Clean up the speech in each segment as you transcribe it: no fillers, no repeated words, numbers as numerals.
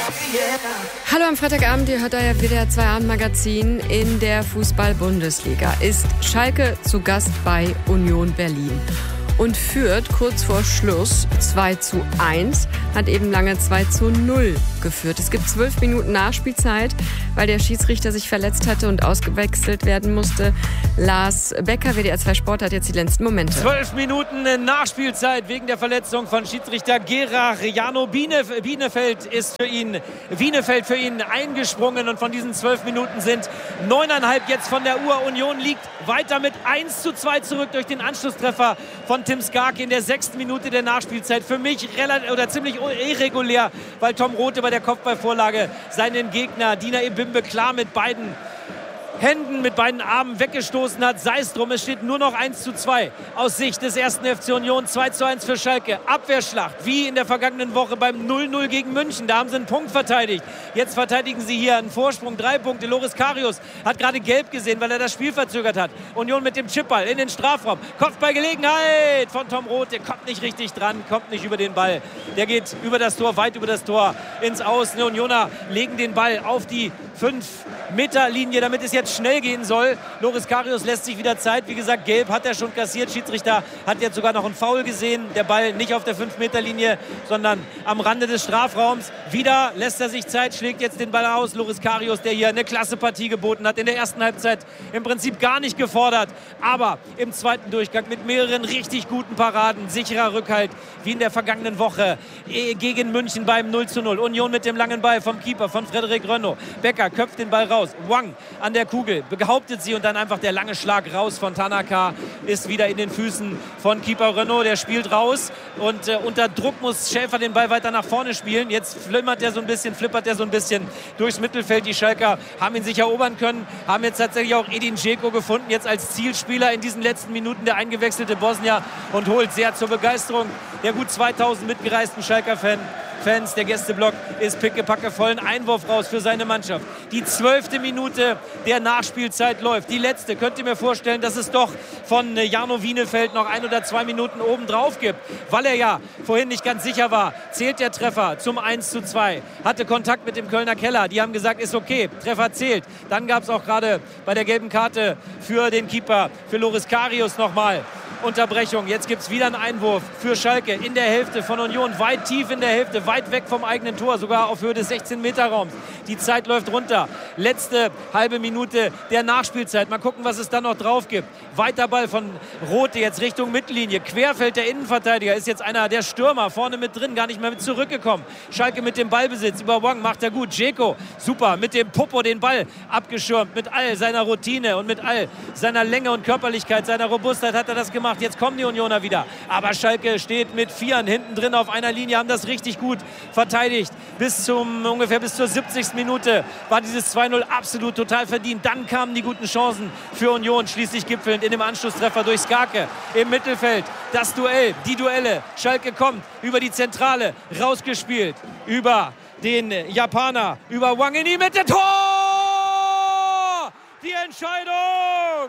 Hallo am Freitagabend, ihr hört euer WDR 2 Abendmagazin. In der Fußball-Bundesliga ist Schalke zu Gast bei Union Berlin und führt kurz vor Schluss 2:1, hat eben lange 2:0 geführt. Es gibt 12 Minuten Nachspielzeit, weil der Schiedsrichter sich verletzt hatte und ausgewechselt werden musste. Lars Becker, WDR 2 Sport, hat jetzt die letzten Momente. 12 Minuten Nachspielzeit wegen der Verletzung von Schiedsrichter Gerard. Jano Bienefeld für ihn eingesprungen und von diesen 12 Minuten sind 9,5 jetzt von der Uhr. Union liegt weiter mit 1:2 zurück durch den Anschlusstreffer von Tim Skarke in der 6. Minute der Nachspielzeit. Für mich ziemlich irregulär, weil Tom Rothe bei der Kopfballvorlage seinen Gegner Dina Ebimbe klar mit beiden Händen, mit beiden Armen weggestoßen hat. Sei es drum, es steht nur noch 1:2 aus Sicht des 1. FC Union. 2:1 für Schalke. Abwehrschlacht, wie in der vergangenen Woche beim 0:0 gegen München. Da haben sie einen Punkt verteidigt. Jetzt verteidigen sie hier einen Vorsprung, 3 Punkte. Loris Karius hat gerade gelb gesehen, weil er das Spiel verzögert hat. Union mit dem Chipball in den Strafraum. Kopfballgelegenheit von Tom Rothe. Kommt nicht richtig dran, kommt nicht über den Ball. Der geht über das Tor, weit über das Tor ins Außen. Die Unioner legen den Ball auf die 5-Meter-Linie, damit es jetzt schnell gehen soll. Loris Karius lässt sich wieder Zeit. Wie gesagt, gelb hat er schon kassiert. Schiedsrichter hat jetzt sogar noch einen Foul gesehen. Der Ball nicht auf der 5-Meter-Linie, sondern am Rande des Strafraums. Wieder lässt er sich Zeit, schlägt jetzt den Ball aus. Loris Karius, der hier eine klasse Partie geboten hat. In der ersten Halbzeit im Prinzip gar nicht gefordert. Aber im zweiten Durchgang mit mehreren richtig guten Paraden. Sicherer Rückhalt, wie in der vergangenen Woche gegen München beim 0:0. Union mit dem langen Ball vom Keeper, von Frederic Renaud. Becker köpft den Ball raus. Wang an der Kugel, behauptet sie und dann einfach der lange Schlag raus von Tanaka ist wieder in den Füßen von Keeper Renaud. Der spielt raus und unter Druck muss Schäfer den Ball weiter nach vorne spielen. Jetzt flippert er so ein bisschen durchs Mittelfeld. Die Schalker haben ihn sich erobern können, haben jetzt tatsächlich auch Edin Dzeko gefunden, jetzt als Zielspieler in diesen letzten Minuten, der eingewechselte Bosnier, und holt sehr zur Begeisterung der gut 2000 mitgereisten Schalker Fans. Der Gästeblock ist pickepacke voll. Ein Einwurf raus für seine Mannschaft. Die 12. Minute der Nachspielzeit läuft. Die letzte. Könnt ihr mir vorstellen, dass es doch von Jano Bienefeld noch 1 oder 2 Minuten obendrauf gibt, weil er ja vorhin nicht ganz sicher war. Zählt der Treffer zum 1:2. Hatte Kontakt mit dem Kölner Keller. Die haben gesagt, ist okay. Treffer zählt. Dann gab es auch gerade bei der gelben Karte für den Keeper, für Loris Karius nochmal Unterbrechung. Jetzt gibt es wieder einen Einwurf für Schalke in der Hälfte von Union. Weit tief in der Hälfte, weit weg vom eigenen Tor, sogar auf Höhe des 16-Meter-Raums. Die Zeit läuft runter. Letzte halbe Minute der Nachspielzeit. Mal gucken, was es dann noch drauf gibt. Weiter Ball von Rothe jetzt Richtung Mittellinie. Querfeld der Innenverteidiger ist jetzt einer der Stürmer. Vorne mit drin, gar nicht mehr mit zurückgekommen. Schalke mit dem Ballbesitz. Über Wang macht er gut. Dzeko, super, mit dem Popo den Ball abgeschirmt. Mit all seiner Routine und mit all seiner Länge und Körperlichkeit, seiner Robustheit hat er das gemacht. Jetzt kommen die Unioner wieder. Aber Schalke steht mit 4 hinten drin auf einer Linie, haben das richtig gut verteidigt. Ungefähr bis zur 70. Minute war dieses 2:0 absolut total verdient. Dann kamen die guten Chancen für Union, schließlich gipfelnd in dem Anschlusstreffer durch Skarke im Mittelfeld. Das Duell, die Duelle. Schalke kommt über die Zentrale, rausgespielt über den Japaner, über Wang in die Mitte. Tor! Die Entscheidung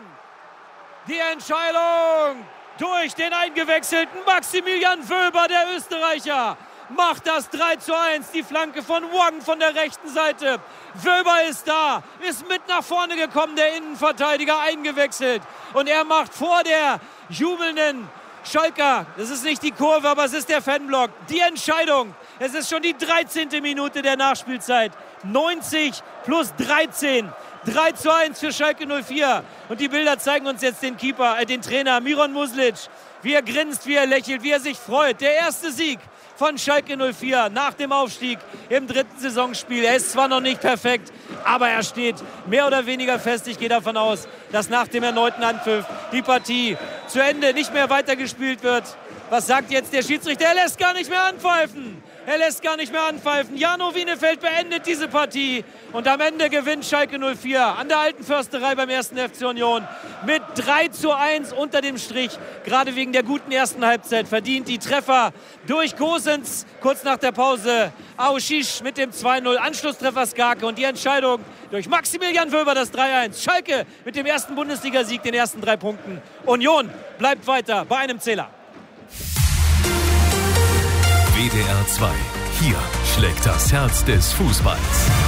durch den eingewechselten Maximilian Wöber, der Österreicher, macht das 3:1. Die Flanke von Wang von der rechten Seite. Wöber ist da, ist mit nach vorne gekommen, der Innenverteidiger eingewechselt. Und er macht vor der jubelnden Schalker, das ist nicht die Kurve, aber es ist der Fanblock, die Entscheidung. Es ist schon die 13. Minute der Nachspielzeit. 90 plus 13. 3:1 für Schalke 04. Und die Bilder zeigen uns jetzt den Trainer Miron Muslic. Wie er grinst, wie er lächelt, wie er sich freut. Der erste Sieg von Schalke 04 nach dem Aufstieg im 3. Saisonspiel. Er ist zwar noch nicht perfekt, aber er steht mehr oder weniger fest. Ich gehe davon aus, dass nach dem erneuten Anpfiff die Partie zu Ende nicht mehr weitergespielt wird. Was sagt jetzt der Schiedsrichter? Er lässt gar nicht mehr anpfeifen. Jano Bienefeld beendet diese Partie. Und am Ende gewinnt Schalke 04 an der Alten Försterei beim 1. FC Union mit 3:1 unter dem Strich. Gerade wegen der guten ersten Halbzeit verdient die Treffer durch Gosens kurz nach der Pause. Aouchiche mit dem 2:0, Anschlusstreffer Skarke und die Entscheidung durch Maximilian Wöber, das 3:1. Schalke mit dem ersten Bundesligasieg, den ersten 3 Punkten. Union bleibt weiter bei einem Zähler. WDR 2. Hier schlägt das Herz des Fußballs.